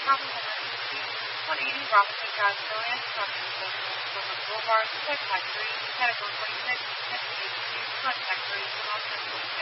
Problem emergency. 180 Robinson Drive, Joliet, Trucking Social, Silver Boulevard, contact 3, Category 46, Destination 2, contact 3,